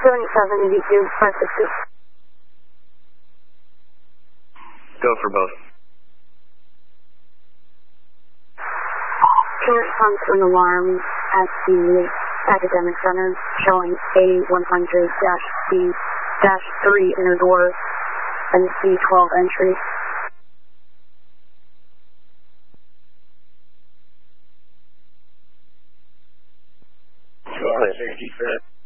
7782, 560. Go for both. Can you respond to an alarm at the academic center showing A100-C-3 inner door and C12 entry? Go ahead.